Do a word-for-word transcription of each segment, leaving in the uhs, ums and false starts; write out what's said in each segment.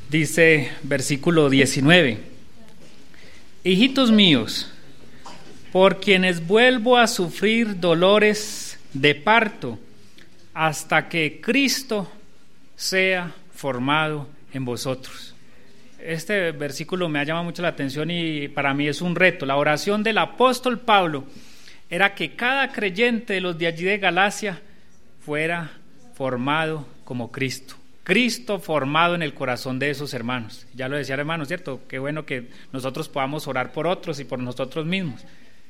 Dice versículo diecinueve: hijitos míos, por quienes vuelvo a sufrir dolores de parto, hasta que Cristo sea formado en vosotros. Este versículo me ha llamado mucho la atención y para mí es un reto. La oración del apóstol Pablo era que cada creyente de los de allí de Galacia fuera formado como Cristo. Cristo formado en el corazón de esos hermanos. Ya lo decía el hermano, ¿cierto? Qué bueno que nosotros podamos orar por otros y por nosotros mismos.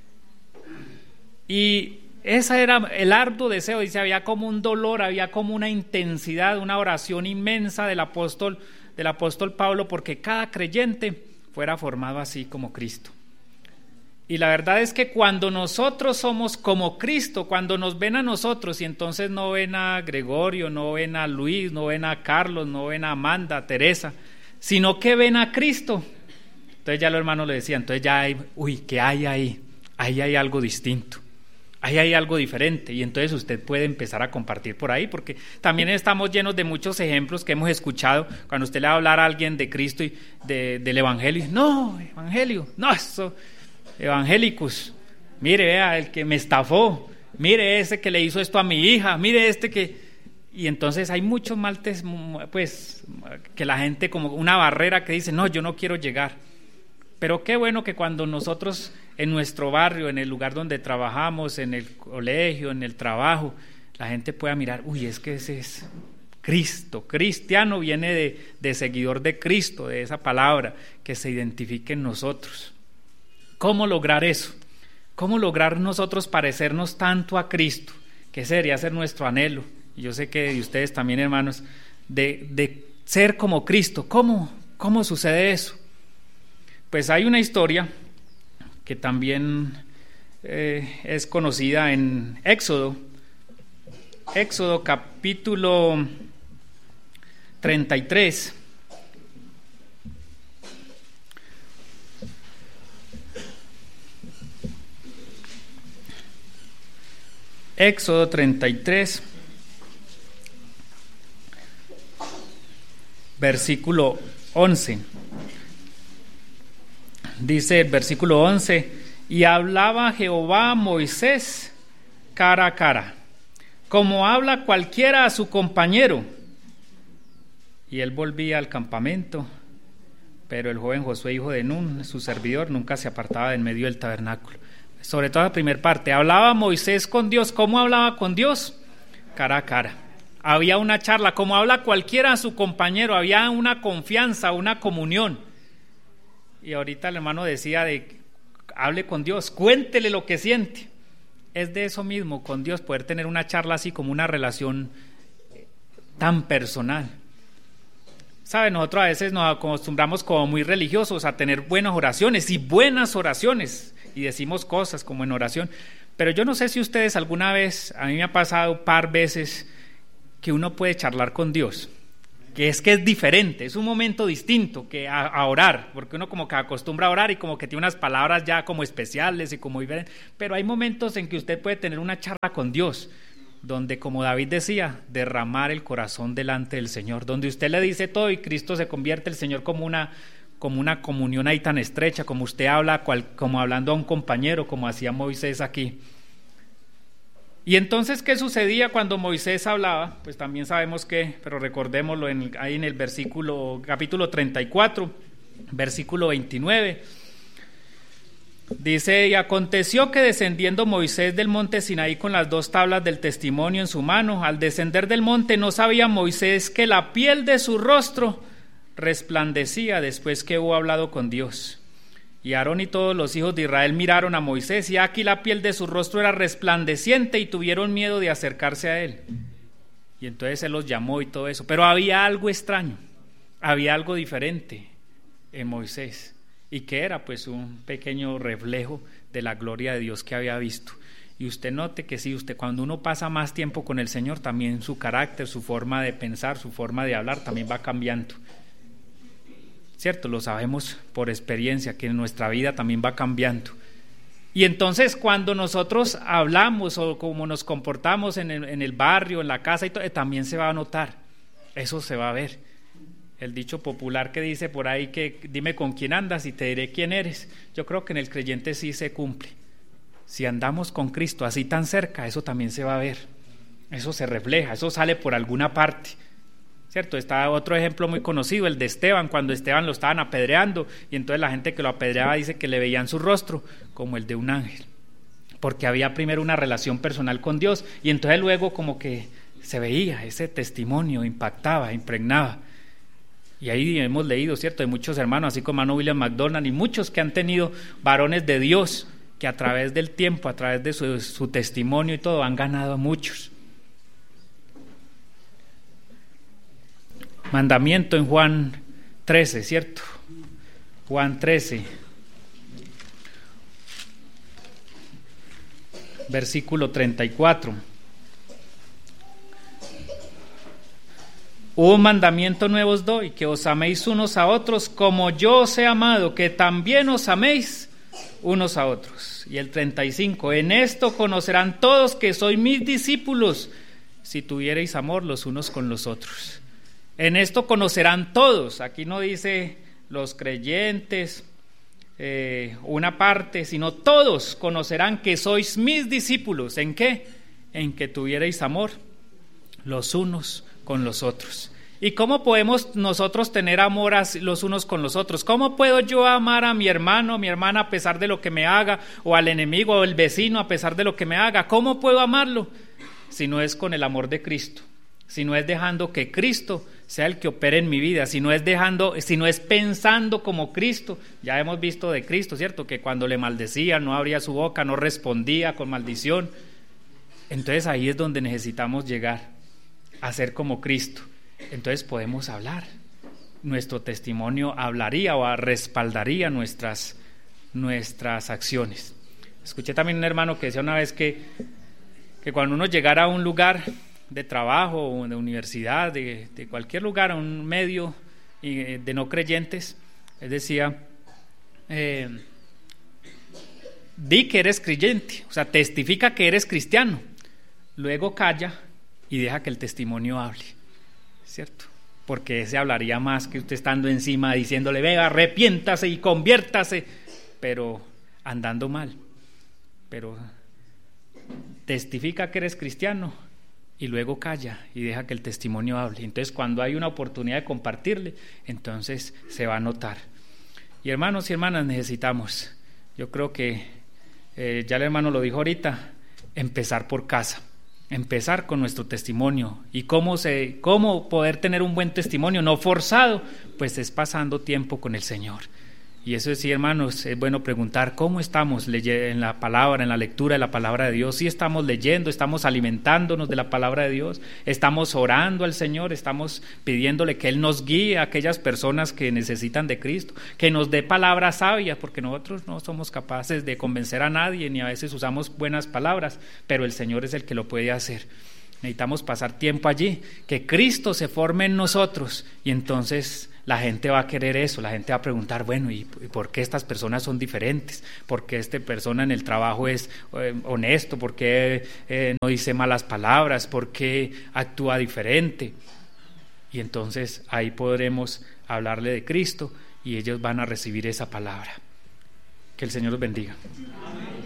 Y ese era el arduo deseo. Dice, había como un dolor, había como una intensidad, una oración inmensa del apóstol, del apóstol Pablo, porque cada creyente fuera formado así como Cristo. Y la verdad es que cuando nosotros somos como Cristo, cuando nos ven a nosotros y entonces no ven a Gregorio, no ven a Luis, no ven a Carlos, no ven a Amanda, a Teresa, sino que ven a Cristo, entonces ya los hermanos le decían, entonces ya hay, uy, ¿qué hay ahí? Ahí hay algo distinto, ahí hay algo diferente, y entonces usted puede empezar a compartir por ahí, porque también estamos llenos de muchos ejemplos que hemos escuchado cuando usted le va a hablar a alguien de Cristo y de, del Evangelio. No, Evangelio, no, eso... evangélicos, mire, vea, el que me estafó, mire ese que le hizo esto a mi hija, mire este que... Y entonces hay muchos maltes, pues, que la gente como una barrera que dice, no, yo no quiero llegar. Pero qué bueno que cuando nosotros en nuestro barrio, en el lugar donde trabajamos, en el colegio, en el trabajo, la gente pueda mirar, uy, es que ese es Cristo, cristiano viene de, de seguidor de Cristo, de esa palabra, que se identifique en nosotros. ¿Cómo lograr eso? ¿Cómo lograr nosotros parecernos tanto a Cristo? Que sería ser nuestro anhelo. Y yo sé que de ustedes también, hermanos, de, de ser como Cristo. ¿Cómo? ¿Cómo sucede eso? Pues hay una historia que también eh, es conocida en Éxodo. Éxodo capítulo treinta y tres. Éxodo treinta y tres, versículo once. Dice el versículo once: y hablaba Jehová a Moisés cara a cara, como habla cualquiera a su compañero. Y él volvía al campamento, pero el joven Josué, hijo de Nun, su servidor, nunca se apartaba de en medio del tabernáculo. Sobre todo la primera parte, hablaba Moisés con Dios. ¿Cómo hablaba con Dios? Cara a cara. Había una charla, como habla cualquiera a su compañero, había una confianza, una comunión. Y ahorita el hermano decía de, hable con Dios, cuéntele lo que siente. Es de eso mismo, con Dios, poder tener una charla así como una relación tan personal. ¿Sabe? Nosotros a veces nos acostumbramos como muy religiosos a tener buenas oraciones y buenas oraciones. Y decimos cosas como en oración, pero yo no sé si ustedes alguna vez, a mí me ha pasado un par veces que uno puede charlar con Dios, que es que es diferente, es un momento distinto que a, a orar, porque uno como que acostumbra a orar y como que tiene unas palabras ya como especiales y como diferentes, pero hay momentos en que usted puede tener una charla con Dios, donde, como David decía, derramar el corazón delante del Señor, donde usted le dice todo y Cristo se convierte el Señor como una como una comunión ahí tan estrecha, como usted habla, cual, como hablando a un compañero, como hacía Moisés aquí. Y entonces, ¿qué sucedía cuando Moisés hablaba? Pues también sabemos que, pero recordémoslo en, ahí en el versículo, capítulo treinta y cuatro, versículo veintinueve. Dice, y aconteció que descendiendo Moisés del monte Sinaí con las dos tablas del testimonio en su mano, al descender del monte no sabía Moisés que la piel de su rostro resplandecía después que hubo hablado con Dios. Y Aarón y todos los hijos de Israel miraron a Moisés, y aquí la piel de su rostro era resplandeciente, y tuvieron miedo de acercarse a él. Y entonces él los llamó y todo eso. Pero había algo extraño, había algo diferente en Moisés. ¿Y qué era? Pues un pequeño reflejo de la gloria de Dios que había visto. Y usted note que sí, usted cuando uno pasa más tiempo con el Señor, también su carácter, su forma de pensar, su forma de hablar también va cambiando. ¿Cierto? Lo sabemos por experiencia, que en nuestra vida también va cambiando. Y entonces cuando nosotros hablamos o como nos comportamos en el, en el barrio, en la casa, y todo, también se va a notar, eso se va a ver. el dicho popular que dice por ahí que dime con quién andas y te diré quién eres. Yo creo que en el creyente sí se cumple. Si andamos con Cristo así tan cerca, eso también se va a ver, eso se refleja, eso sale por alguna parte, ¿cierto? Está otro ejemplo muy conocido, el de Esteban, cuando Esteban lo estaban apedreando y entonces la gente que lo apedreaba dice que le veían su rostro como el de un ángel, porque había primero una relación personal con Dios y entonces luego como que se veía, ese testimonio impactaba, impregnaba. Y ahí hemos leído, ¿cierto?, de muchos hermanos, así como hermano William McDonald y muchos que han tenido varones de Dios, que a través del tiempo, a través de su, su testimonio y todo, han ganado a muchos. Mandamiento en Juan trece, ¿cierto? Juan trece, versículo treinta y cuatro. Un mandamiento nuevo os doy, que os améis unos a otros como yo os he amado, que también os améis unos a otros. Y el treinta y cinco, en esto conocerán todos que sois mis discípulos, si tuviereis amor los unos con los otros. En esto conocerán todos, aquí no dice los creyentes, eh, una parte, sino todos conocerán que sois mis discípulos. ¿En qué? En que tuviereis amor los unos con los otros. ¿Y cómo podemos nosotros tener amor los unos con los otros? ¿Cómo puedo yo amar a mi hermano, a mi hermana a pesar de lo que me haga, o al enemigo o al vecino a pesar de lo que me haga? ¿Cómo puedo amarlo? Si no es con el amor de Cristo, si no es dejando que Cristo sea el que opere en mi vida, si no es dejando, si no es pensando como Cristo. Ya hemos visto de Cristo, ¿cierto?, que cuando le maldecía no abría su boca, no respondía con maldición. Entonces ahí es donde necesitamos llegar a ser como Cristo. Entonces podemos hablar, nuestro testimonio hablaría o respaldaría nuestras, nuestras acciones. Escuché también un hermano que decía una vez que, que cuando uno llegara a un lugar de trabajo o de universidad, de, de cualquier lugar, a un medio de no creyentes, él decía, eh, di que eres creyente, o sea, testifica que eres cristiano, luego calla y deja que el testimonio hable, ¿cierto? Porque ese hablaría más que usted estando encima diciéndole, venga, arrepiéntase y conviértase, pero andando mal. Pero testifica que eres cristiano y luego calla y deja que el testimonio hable. Entonces cuando hay una oportunidad de compartirle, entonces se va a notar. Y hermanos y hermanas, necesitamos, yo creo que eh, ya el hermano lo dijo ahorita, empezar por casa. Empezar con nuestro testimonio. ¿Y cómo, se, cómo poder tener un buen testimonio no forzado? Pues es pasando tiempo con el Señor. Y eso sí, hermanos, es bueno preguntar cómo estamos en la palabra, en la lectura de la palabra de Dios. Si estamos leyendo, estamos alimentándonos de la palabra de Dios, estamos orando al Señor, estamos pidiéndole que Él nos guíe a aquellas personas que necesitan de Cristo, que nos dé palabras sabias, porque nosotros no somos capaces de convencer a nadie, ni a veces usamos buenas palabras, pero el Señor es el que lo puede hacer. Necesitamos pasar tiempo allí, que Cristo se forme en nosotros, y entonces la gente va a querer eso, la gente va a preguntar, bueno, ¿y por qué estas personas son diferentes? ¿Por qué esta persona en el trabajo es eh, honesto? ¿Por qué eh, no dice malas palabras? ¿Por qué actúa diferente? Y entonces ahí podremos hablarle de Cristo y ellos van a recibir esa palabra. Que el Señor los bendiga. Amén.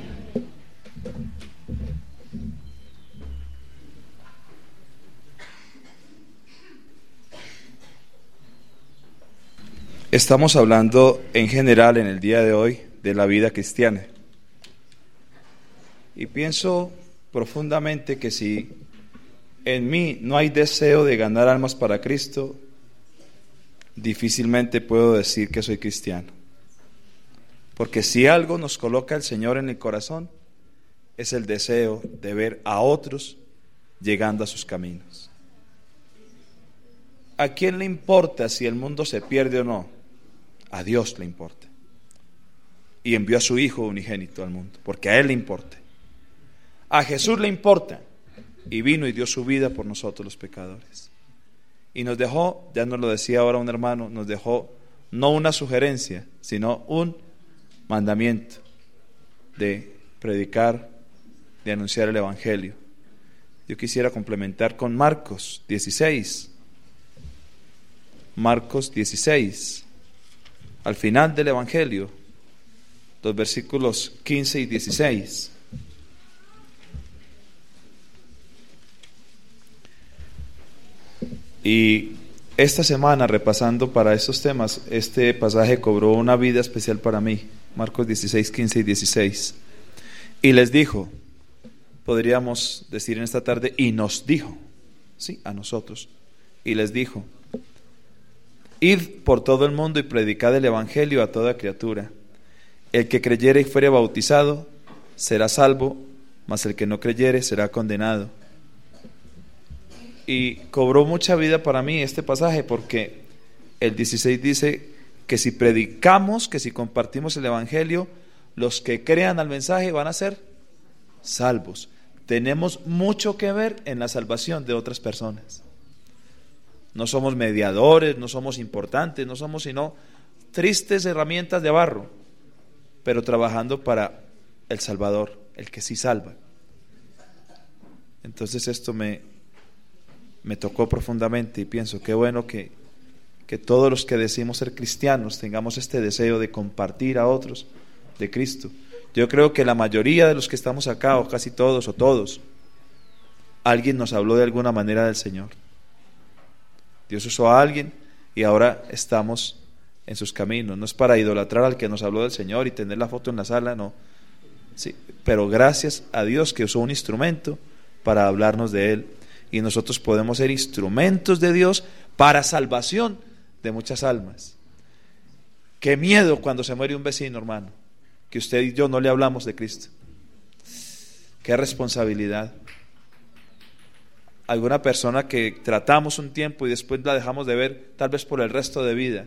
Estamos hablando en general en el día de hoy de la vida cristiana. Y pienso profundamente que si en mí no hay deseo de ganar almas para Cristo, difícilmente puedo decir que soy cristiano. Porque si algo nos coloca el Señor en el corazón, es el deseo de ver a otros llegando a sus caminos. ¿A quién le importa si el mundo se pierde o no? A Dios le importa. Y envió a su Hijo unigénito al mundo, porque a Él le importa. A Jesús le importa, y vino y dio su vida por nosotros los pecadores. Y nos dejó, ya nos lo decía ahora un hermano, nos dejó no una sugerencia, sino un mandamiento de predicar, de anunciar el Evangelio. Yo quisiera complementar con Marcos dieciséis. Marcos dieciséis, al final del Evangelio, los versículos quince y dieciséis. Y esta semana, repasando para estos temas, este pasaje cobró una vida especial para mí. Marcos dieciséis, quince y dieciséis. Y les dijo, podríamos decir en esta tarde, y nos dijo, sí, a nosotros, y les dijo: id por todo el mundo y predicad el evangelio a toda criatura. El que creyere y fuere bautizado será salvo, mas el que no creyere será condenado. Y cobró mucha vida para mí este pasaje, porque el dieciséis dice que si predicamos, que si compartimos el evangelio, los que crean al mensaje van a ser salvos. Tenemos mucho que ver en la salvación de otras personas. No somos mediadores, no somos importantes, no somos sino tristes herramientas de barro, pero trabajando para el Salvador, el que sí salva. Entonces esto me, me tocó profundamente, y pienso qué bueno que, que todos los que decimos ser cristianos tengamos este deseo de compartir a otros de Cristo. Yo creo que la mayoría de los que estamos acá, o casi todos o todos, alguien nos habló de alguna manera del Señor. Dios usó a alguien y ahora estamos en sus caminos. No es para idolatrar al que nos habló del Señor y tener la foto en la sala, no. Sí, pero gracias a Dios que usó un instrumento para hablarnos de Él, y nosotros podemos ser instrumentos de Dios para salvación de muchas almas. Qué miedo cuando se muere un vecino, hermano, que usted y yo no le hablamos de Cristo. Qué responsabilidad. Alguna persona que tratamos un tiempo y después la dejamos de ver, tal vez por el resto de vida,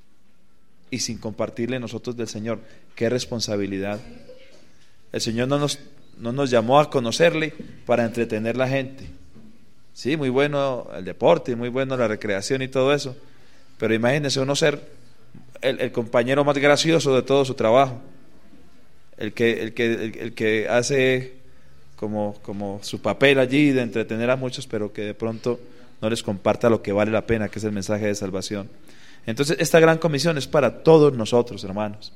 y sin compartirle nosotros del Señor. Qué responsabilidad. El Señor no nos, no nos llamó a conocerle para entretener la gente. Sí, muy bueno el deporte, muy bueno la recreación y todo eso, pero imagínense uno ser el, el compañero más gracioso de todo su trabajo, el que, el que, el, el que hace Como, como su papel allí de entretener a muchos, pero que de pronto no les comparta lo que vale la pena, que es el mensaje de salvación. Entonces esta gran comisión es para todos nosotros, hermanos.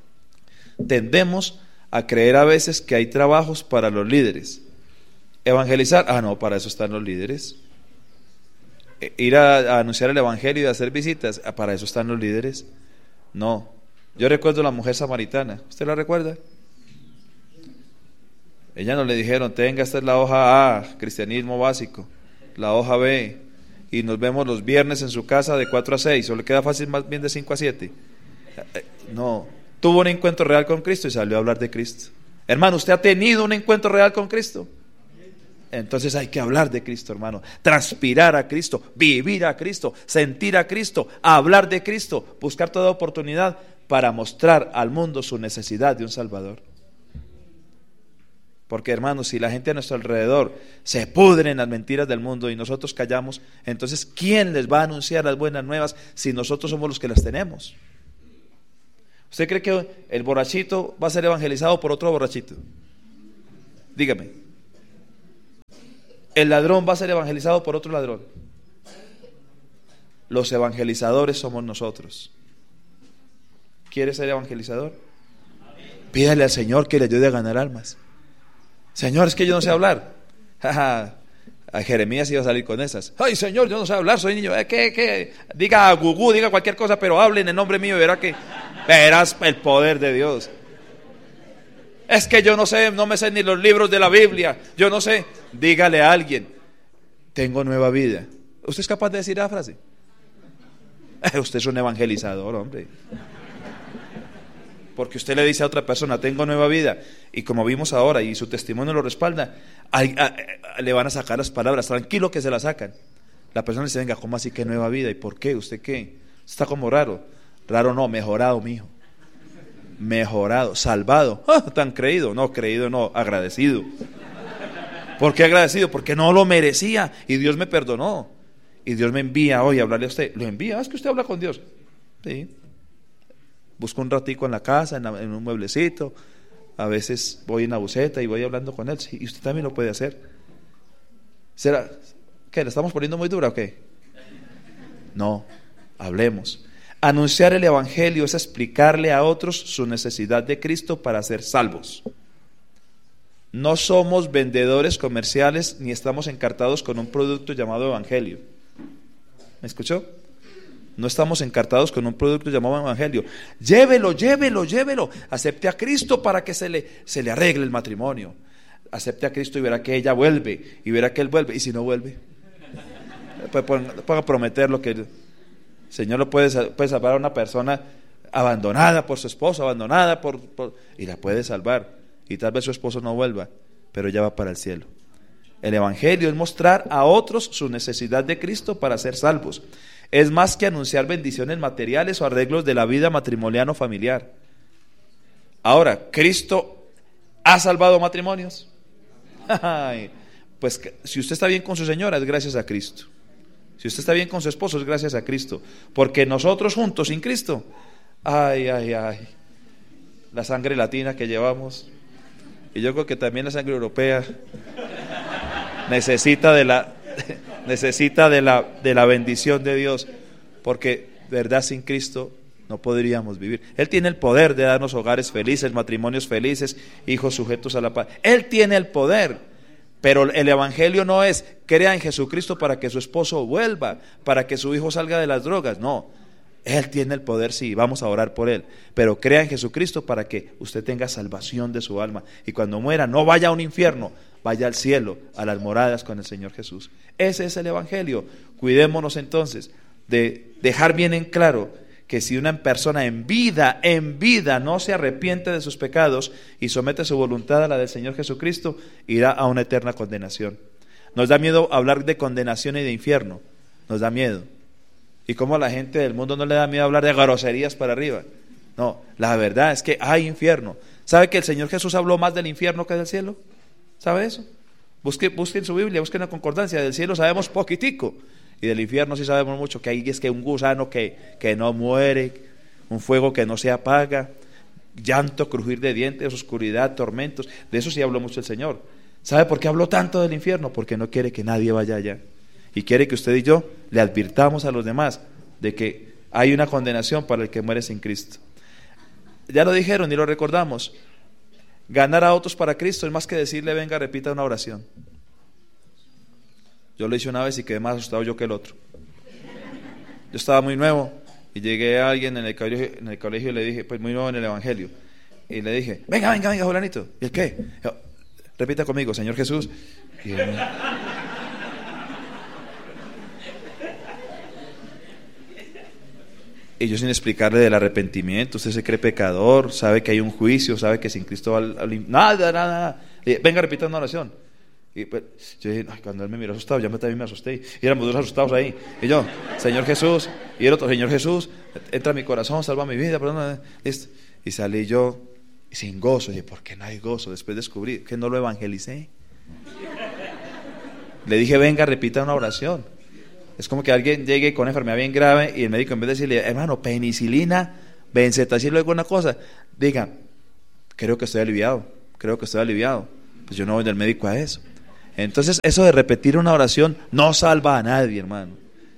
Tendemos a creer a veces que hay trabajos para los líderes. Evangelizar, ah no, para eso están los líderes. E, ir a, a anunciar el evangelio y a hacer visitas, ah, para eso están los líderes. No, yo recuerdo la mujer samaritana, ¿usted la recuerda? Ella no le dijeron, tenga, esta es la hoja A, cristianismo básico, la hoja B, y nos vemos los viernes en su casa de cuatro a seis, o le queda fácil más bien de cinco a siete. No, tuvo un encuentro real con Cristo y salió a hablar de Cristo. Hermano, ¿usted ha tenido un encuentro real con Cristo? Entonces hay que hablar de Cristo, hermano, transpirar a Cristo, vivir a Cristo, sentir a Cristo, hablar de Cristo, buscar toda oportunidad para mostrar al mundo su necesidad de un Salvador. Porque, hermanos, si la gente a nuestro alrededor se pudre en las mentiras del mundo y nosotros callamos, entonces ¿quién les va a anunciar las buenas nuevas si nosotros somos los que las tenemos? ¿Usted cree que el borrachito va a ser evangelizado por otro borrachito? Dígame. ¿El ladrón va a ser evangelizado por otro ladrón? Los evangelizadores somos nosotros. ¿Quiere ser evangelizador? Pídale al Señor que le ayude a ganar almas. Señor, es que yo no sé hablar. A Jeremías iba a salir con esas. Ay, Señor, yo no sé hablar, soy niño. ¿Eh, qué, qué? Diga gugú, diga cualquier cosa, pero hable en el nombre mío y verá que verás el poder de Dios. Es que yo no sé, no me sé ni los libros de la Biblia. Yo no sé. Dígale a alguien, tengo nueva vida. ¿Usted es capaz de decir la frase? Eh, usted es un evangelizador, hombre. Porque usted le dice a otra persona, tengo nueva vida, y como vimos ahora, y su testimonio lo respalda, a, a, a, le van a sacar las palabras, tranquilo que se las sacan. La persona le dice, venga, ¿cómo así que nueva vida? ¿Y por qué? ¿Usted qué? Está como raro. Raro no, mejorado, mijo. Mejorado, salvado. ¡Ah, tan creído! No, creído no, agradecido. ¿Por qué agradecido? Porque no lo merecía, y Dios me perdonó. Y Dios me envía hoy a hablarle a usted. ¿Lo envía? Es que usted habla con Dios. Sí. Busco un ratico en la casa, en, la, en un mueblecito. A veces voy en la buceta y voy hablando con él. Sí, y usted también lo puede hacer. ¿Será? ¿Qué? ¿La estamos poniendo muy dura o qué? No. Hablemos. Anunciar el Evangelio es explicarle a otros su necesidad de Cristo para ser salvos. No somos vendedores comerciales ni estamos encartados con un producto llamado Evangelio. ¿Me escuchó? No estamos encartados con un producto llamado Evangelio. Llévelo, llévelo, llévelo. Acepte a Cristo para que se le, se le arregle el matrimonio. Acepte a Cristo y verá que ella vuelve, y verá que él vuelve. ¿Y si no vuelve? Puede prometer lo que el Señor lo puede, puede salvar a una persona abandonada por su esposo, abandonada por, por y la puede salvar. Y tal vez su esposo no vuelva, pero ella va para el cielo. El Evangelio es mostrar a otros su necesidad de Cristo para ser salvos. Es más que anunciar bendiciones materiales o arreglos de la vida matrimonial o familiar. Ahora, ¿Cristo ha salvado matrimonios? Ay, pues si usted está bien con su señora, es gracias a Cristo. Si usted está bien con su esposo, es gracias a Cristo. Porque nosotros juntos, sin Cristo, ay, ay, ay, la sangre latina que llevamos, y yo creo que también la sangre europea necesita de la necesita de la de la bendición de Dios, porque verdad, sin Cristo no podríamos vivir. Él tiene el poder de darnos hogares felices, matrimonios felices, hijos sujetos a la paz. Él tiene el poder, pero el Evangelio no es crea en Jesucristo para que su esposo vuelva, para que su hijo salga de las drogas. No, Él tiene el poder, sí, vamos a orar por Él, pero crea en Jesucristo para que usted tenga salvación de su alma, y cuando muera no vaya a un infierno, vaya al cielo, a las moradas con el Señor Jesús. Ese es el Evangelio. Cuidémonos entonces de dejar bien en claro que si una persona en vida, en vida no se arrepiente de sus pecados y somete su voluntad a la del Señor Jesucristo, irá a una eterna condenación. Nos da miedo hablar de condenación y de infierno, nos da miedo. Y como a la gente del mundo no le da miedo hablar de groserías para arriba. No, la verdad es que hay infierno. ¿Sabe que el Señor Jesús habló más del infierno que del cielo? ¿Sabe eso? Busque, busque en su Biblia, busque una concordancia. Del cielo sabemos poquitico, y del infierno sí sabemos mucho, que ahí es que un gusano que, que no muere, un fuego que no se apaga, llanto, crujir de dientes, oscuridad, tormentos. De eso sí habló mucho el Señor. ¿Sabe por qué habló tanto del infierno? Porque no quiere que nadie vaya allá, y quiere que usted y yo le advirtamos a los demás de que hay una condenación para el que muere sin Cristo. Ya lo dijeron y lo recordamos. Ganar a otros para Cristo es más que decirle venga, repita una oración. Yo lo hice una vez y quedé más asustado yo que el otro. Yo estaba muy nuevo y llegué a alguien en el colegio, en el colegio y le dije, pues muy nuevo en el Evangelio, y le dije, venga, venga, venga, fulanito. ¿Y el qué? Yo, repita conmigo, Señor Jesús. Y él, y yo sin explicarle del arrepentimiento, usted se cree pecador, sabe que hay un juicio, sabe que sin Cristo va al, al, nada, nada, nada. Y, venga, repita una oración. Y pues, yo dije, ay, cuando él me miró asustado, yo también me asusté, y éramos dos asustados ahí, y yo, Señor Jesús, y el otro, Señor Jesús, entra a mi corazón, salva mi vida, perdón, y salí yo sin gozo. Y dije, ¿por qué no hay gozo? Después descubrí que no lo evangelicé. Le dije, venga, repita una oración. Es como que alguien llegue con una enfermedad bien grave y el médico, en vez de decirle, hermano, penicilina, benzetacil o alguna cosa, diga, creo que estoy aliviado, creo que estoy aliviado. Pues yo no voy del médico a eso. Entonces, eso de repetir una oración no salva a nadie, hermano.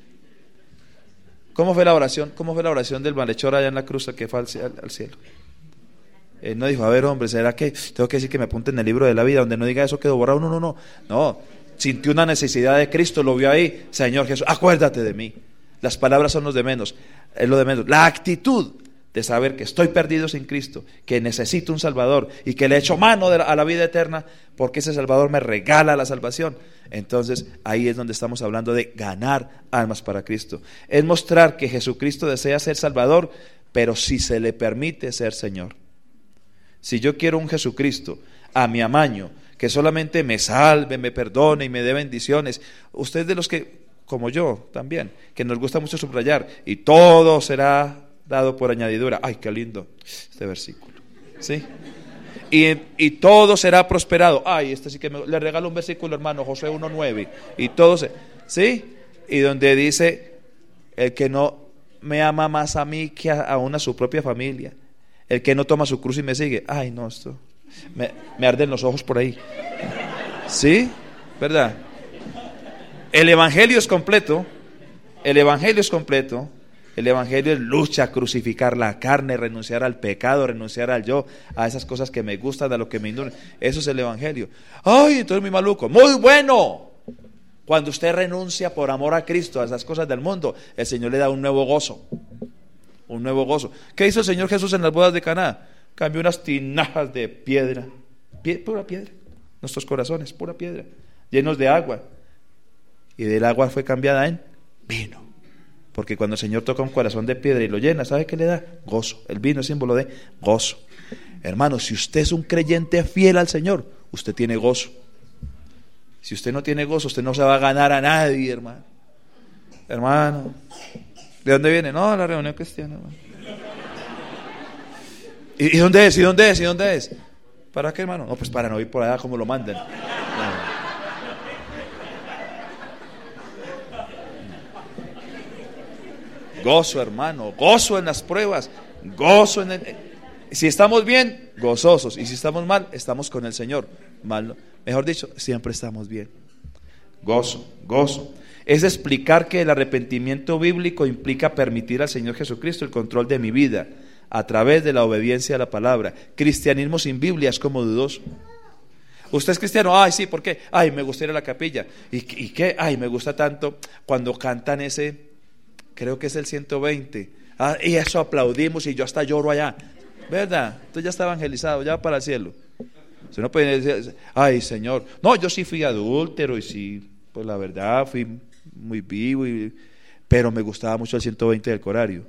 ¿Cómo fue la oración? ¿Cómo fue la oración del malhechor allá en la cruz que fue al, al cielo? Él no dijo, a ver, hombre, ¿será que tengo que decir que me apunte en el libro de la vida donde no diga eso quedó borrado? No, no, no, no. Sintió una necesidad de Cristo, lo vio ahí. Señor Jesús, acuérdate de mí. Las palabras son los de menos, es lo de menos. La actitud de saber que estoy perdido sin Cristo, que necesito un Salvador y que le echo mano de la, a la vida eterna porque ese Salvador me regala la salvación. Entonces ahí es donde estamos hablando de ganar almas para Cristo. Es mostrar que Jesucristo desea ser Salvador, pero si se le permite ser Señor. Si yo quiero un Jesucristo a mi amaño, que solamente me salve, me perdone y me dé bendiciones, usted de los que, como yo también, que nos gusta mucho subrayar, y todo será dado por añadidura. Ay, qué lindo este versículo, ¿sí? Y, y todo será prosperado. Ay, este sí que me, le regalo un versículo, hermano, Josué uno nueve, y todo se, ¿sí? Y donde dice, el que no me ama más a mí que a, aún a su propia familia, el que no toma su cruz y me sigue. Ay, no, esto me, me arden los ojos por ahí, ¿sí? ¿Verdad? El evangelio es completo, el evangelio es completo. El evangelio es lucha, crucificar la carne, renunciar al pecado, renunciar al yo, a esas cosas que me gustan, a lo que me inducen. Eso es el evangelio. Ay, entonces muy maluco. Muy bueno. Cuando usted renuncia por amor a Cristo a esas cosas del mundo, el Señor le da un nuevo gozo. Un nuevo gozo. ¿Qué hizo el Señor Jesús en las bodas de Caná? Cambió unas tinajas de piedra, Pie, pura piedra, nuestros corazones, pura piedra, llenos de agua. Y del agua fue cambiada en vino. Porque cuando el Señor toca un corazón de piedra y lo llena, ¿sabe qué le da? Gozo. El vino es símbolo de gozo. Hermano, si usted es un creyente fiel al Señor, usted tiene gozo. Si usted no tiene gozo, usted no se va a ganar a nadie, hermano. Hermano, ¿de dónde viene? No, la reunión cristiana, hermano. ¿Y, ¿Y dónde es? ¿Y dónde es? ¿Y dónde es? ¿Para qué, hermano? No, pues para no ir por allá como lo mandan. No. Gozo, hermano, gozo en las pruebas, gozo en el... Si estamos bien, gozosos, y si estamos mal, estamos con el Señor. Mal, mejor dicho, siempre estamos bien. Gozo, gozo. Es explicar que el arrepentimiento bíblico implica permitir al Señor Jesucristo el control de mi vida a través de la obediencia a la palabra. Cristianismo sin Biblia es como dudoso. ¿Usted es cristiano? Ay, sí, ¿por qué? Ay, me gusta ir a la capilla. ¿Y, y qué? Ay, me gusta tanto cuando cantan ese... Creo que es el ciento veinte. Ah, y eso aplaudimos y yo hasta lloro allá. ¿Verdad? Usted ya está evangelizado, ya va para el cielo. Usted no puede decir, ay, Señor. No, yo sí fui adúltero y sí, pues la verdad, fui muy vivo, y, pero me gustaba mucho el ciento veinte del Corario.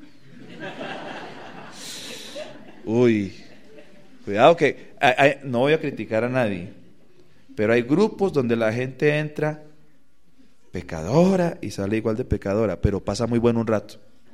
Uy, cuidado que, hay, hay, no voy a criticar a nadie, pero hay grupos donde la gente entra pecadora y sale igual de pecadora, pero pasa muy bueno un rato,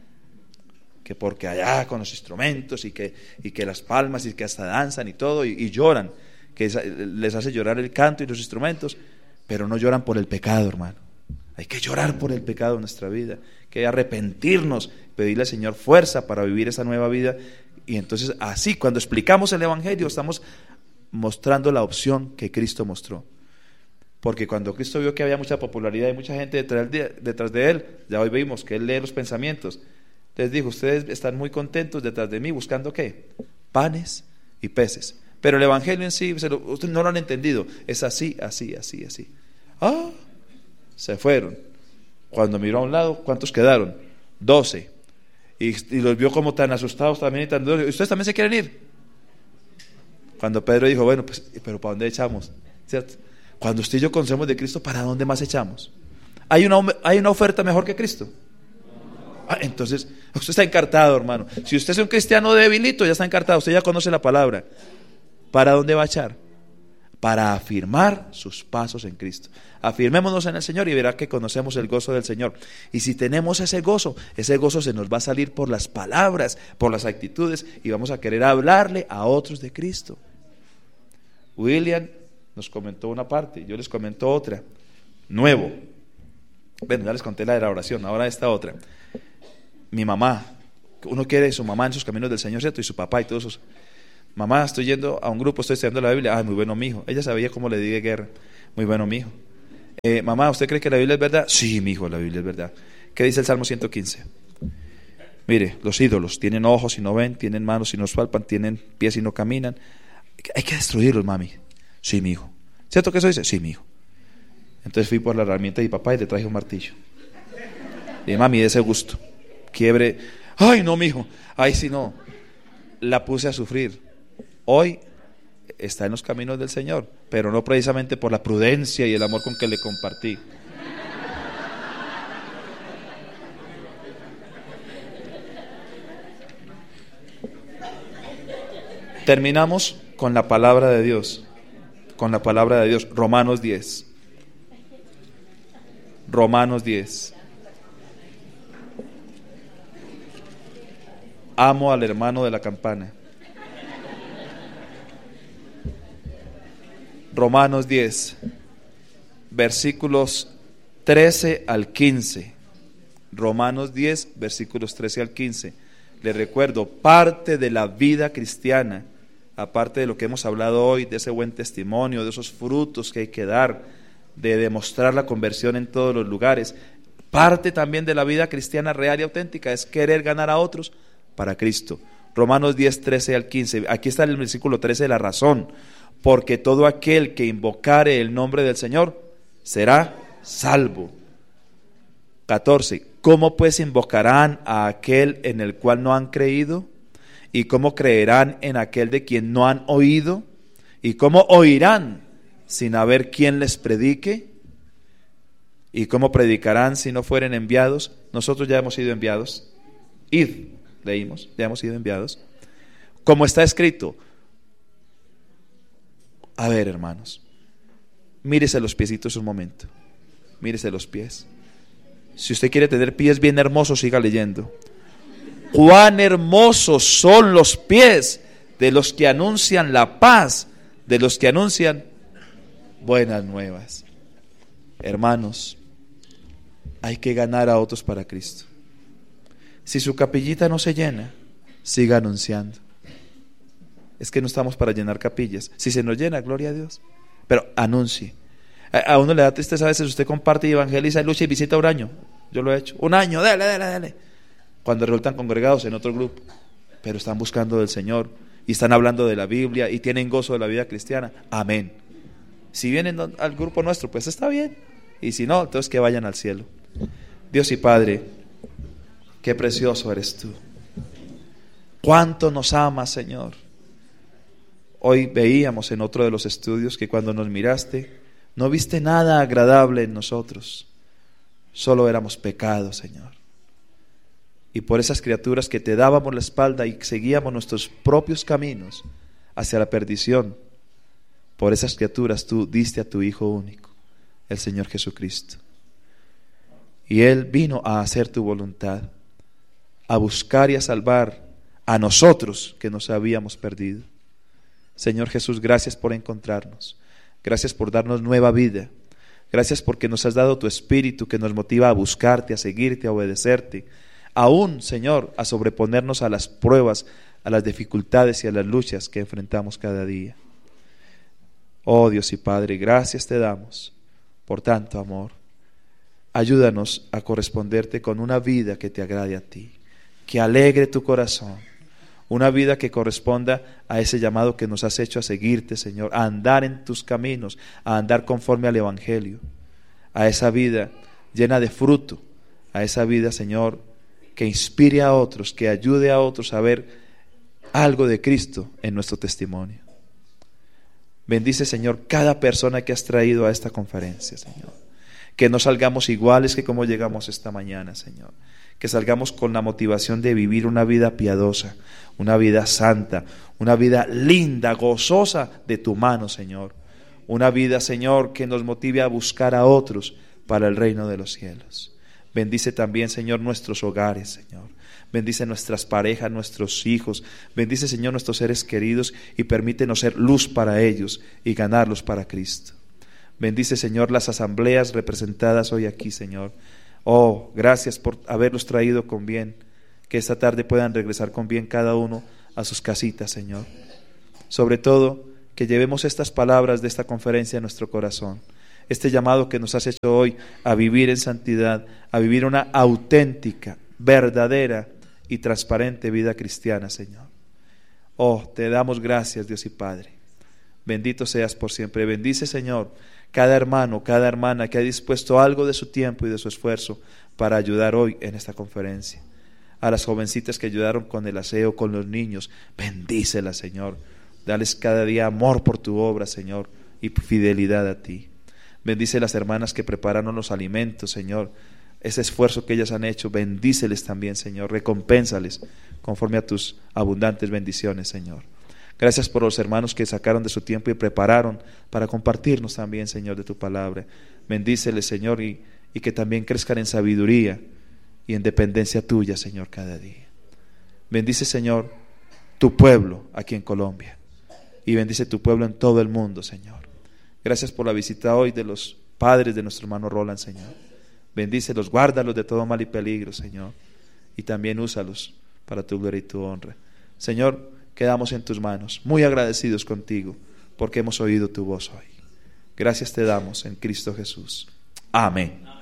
que porque allá con los instrumentos y que, y que las palmas y que hasta danzan y todo y, y lloran, que esa, les hace llorar el canto y los instrumentos, pero no lloran por el pecado, hermano. Hay que llorar por el pecado en nuestra vida, que arrepentirnos, pedirle al Señor fuerza para vivir esa nueva vida. Y entonces así, cuando explicamos el evangelio, estamos mostrando la opción que Cristo mostró. Porque cuando Cristo vio que había mucha popularidad y mucha gente detrás de, detrás de Él, ya hoy vimos que Él lee los pensamientos, les dijo, ustedes están muy contentos detrás de mí, buscando ¿qué? Panes y peces. Pero el evangelio en sí, se lo, ustedes no lo han entendido, es así, así, así, así. Ah, se fueron. Cuando miró a un lado, ¿cuántos quedaron? Doce. Y, y los vio como tan asustados también y tan duros. ¿Ustedes también se quieren ir? Cuando Pedro dijo, bueno, pues, pero ¿para dónde echamos? ¿Cierto? Cuando usted y yo conocemos de Cristo, ¿para dónde más echamos? ¿Hay una, hay una oferta mejor que Cristo? Ah, entonces, usted está encartado, hermano. Si usted es un cristiano debilito, ya está encartado, usted ya conoce la palabra. ¿Para dónde va a echar? Para afirmar sus pasos en Cristo. Afirmémonos en el Señor y verá que conocemos el gozo del Señor. Y si tenemos ese gozo, ese gozo se nos va a salir por las palabras, por las actitudes, y vamos a querer hablarle a otros de Cristo. William nos comentó una parte, yo les comento otra. Nuevo. Bueno, ya les conté la de la oración, ahora esta otra. Mi mamá, uno quiere su mamá en sus caminos del Señor, ¿cierto? Y su papá y todos esos. Mamá, estoy yendo a un grupo, estoy estudiando la Biblia. Ay, muy bueno, mijo. Ella sabía cómo le di guerra. Muy bueno, mijo. Eh, mamá, ¿usted cree que la Biblia es verdad? Sí, mijo, la Biblia es verdad. ¿Qué dice el Salmo ciento quince? Mire, los ídolos tienen ojos y no ven, tienen manos y no palpan, tienen pies y no caminan. Hay que destruirlos, mami. Sí, mijo. ¿Cierto que eso dice? Sí, mijo. Entonces fui por la herramienta de mi papá y le traje un martillo. Y dije, mami, de ese gusto. Quiebre. Ay, no, mijo. Ay, sí, no. La puse a sufrir. Hoy está en los caminos del Señor, pero no precisamente por la prudencia y el amor con que le compartí. Terminamos con la palabra de Dios. Con la palabra de Dios. Romanos diez. Romanos diez. Amo al hermano de la campana. Romanos diez, versículos trece al quince. Romanos diez, versículos trece al quince. Les recuerdo, parte de la vida cristiana, aparte de lo que hemos hablado hoy, de ese buen testimonio, de esos frutos que hay que dar, de demostrar la conversión en todos los lugares, Parte también de la vida cristiana real y auténtica es querer ganar a otros para Cristo. Romanos diez, trece al quince. Aquí está el versículo trece, la razón. Porque todo aquel que invocare el nombre del Señor será salvo. catorce. ¿Cómo pues invocarán a aquel en el cual no han creído? ¿Y cómo creerán en aquel de quien no han oído? ¿Y cómo oirán sin haber quien les predique? ¿Y cómo predicarán si no fueren enviados? Nosotros ya hemos sido enviados. Id, leímos, ya hemos sido enviados. Como está escrito. A ver, hermanos, mírese los piecitos un momento. Mírese los pies. Si usted quiere tener pies bien hermosos, siga leyendo. Cuán hermosos son los pies de los que anuncian la paz, de los que anuncian buenas nuevas. Hermanos, hay que ganar a otros para Cristo. Si su capillita no se llena, siga anunciando. Es que no estamos para llenar capillas. Si se nos llena, gloria a Dios. Pero anuncie. A, a uno le da tristeza a veces, usted comparte y evangeliza, lucha y visita un año. Yo lo he hecho. Un año, dale, dale, dale. Cuando resultan congregados en otro grupo. Pero están buscando del Señor y están hablando de la Biblia y tienen gozo de la vida cristiana. Amén. Si vienen al grupo nuestro, pues está bien. Y si no, entonces que vayan al cielo. Dios y Padre, qué precioso eres tú. Cuánto nos amas, Señor. Hoy veíamos en otro de los estudios que cuando nos miraste, no viste nada agradable en nosotros. Solo éramos pecados, Señor. Y por esas criaturas que te dábamos la espalda y seguíamos nuestros propios caminos hacia la perdición, por esas criaturas tú diste a tu Hijo único, el Señor Jesucristo. Y Él vino a hacer tu voluntad, a buscar y a salvar a nosotros que nos habíamos perdido. Señor Jesús, gracias por encontrarnos. Gracias por darnos nueva vida. Gracias porque nos has dado tu Espíritu que nos motiva a buscarte, a seguirte, a obedecerte. Aún, Señor, a sobreponernos a las pruebas, a las dificultades y a las luchas que enfrentamos cada día. Oh Dios y Padre, gracias te damos por tanto amor. Ayúdanos a corresponderte con una vida que te agrade a ti, que alegre tu corazón, una vida que corresponda a ese llamado que nos has hecho a seguirte, Señor, a andar en tus caminos, a andar conforme al Evangelio, a esa vida llena de fruto, a esa vida, Señor, que inspire a otros, que ayude a otros a ver algo de Cristo en nuestro testimonio. Bendice, Señor, cada persona que has traído a esta conferencia, Señor. Que no salgamos iguales que como llegamos esta mañana, Señor. Que salgamos con la motivación de vivir una vida piadosa, una vida santa, una vida linda, gozosa de tu mano, Señor. Una vida, Señor, que nos motive a buscar a otros para el reino de los cielos. Bendice también, Señor, nuestros hogares, Señor. Bendice nuestras parejas, nuestros hijos. Bendice, Señor, nuestros seres queridos y permítenos ser luz para ellos y ganarlos para Cristo. Bendice, Señor, las asambleas representadas hoy aquí, Señor. Oh, gracias por haberlos traído con bien. Que esta tarde puedan regresar con bien cada uno a sus casitas, Señor. Sobre todo, que llevemos estas palabras de esta conferencia en nuestro corazón. Este llamado que nos has hecho hoy a vivir en santidad, a vivir una auténtica, verdadera y transparente vida cristiana, Señor. Oh, te damos gracias, Dios y Padre. Bendito seas por siempre. Bendice, Señor, cada hermano, cada hermana que ha dispuesto algo de su tiempo y de su esfuerzo para ayudar hoy en esta conferencia. A las jovencitas que ayudaron con el aseo, con los niños, bendícelas, Señor. Dales cada día amor por tu obra, Señor, y fidelidad a ti. Bendice las hermanas que prepararon los alimentos, Señor. Ese esfuerzo que ellas han hecho, bendíceles también, Señor. Recompénsales conforme a tus abundantes bendiciones, Señor. Gracias por los hermanos que sacaron de su tiempo y prepararon para compartirnos también, Señor, de tu palabra. Bendíceles, Señor, y, y que también crezcan en sabiduría y en dependencia tuya, Señor, cada día. Bendice, Señor, tu pueblo aquí en Colombia y bendice tu pueblo en todo el mundo, Señor. Gracias por la visita hoy de los padres de nuestro hermano Roland, Señor. Bendícelos, guárdalos de todo mal y peligro, Señor, y también úsalos para tu gloria y tu honra. Señor, quedamos en tus manos, muy agradecidos contigo, porque hemos oído tu voz hoy. Gracias te damos en Cristo Jesús. Amén.